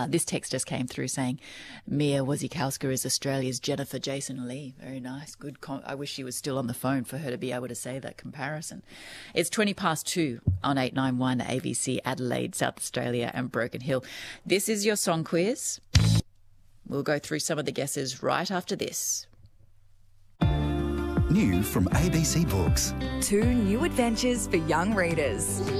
This text just came through saying, Mia Wasikowska is Australia's Jennifer Jason Leigh. Very nice. Good. I wish she was still on the phone for her to be able to say that comparison. It's 2 on 891 ABC Adelaide, South Australia and Broken Hill. This is your song quiz. We'll go through some of the guesses right after this. New from ABC Books. 2 new adventures for young readers.